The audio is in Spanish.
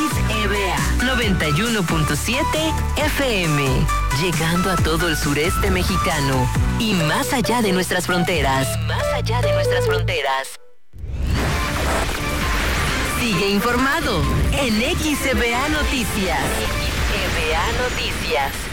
XEBA 91.7 FM, llegando a todo el sureste mexicano y más allá de nuestras fronteras. Sigue informado en XEBA Noticias. XEBA Noticias.